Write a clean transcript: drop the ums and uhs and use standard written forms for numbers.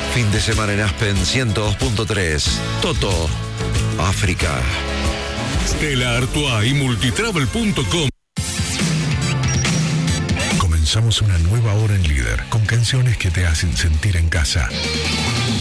Fin de semana en Aspen 102.3. Toto, África. Stella Artois y Multitravel.com. Comenzamos una nueva hora en Líder, con canciones que te hacen sentir en casa.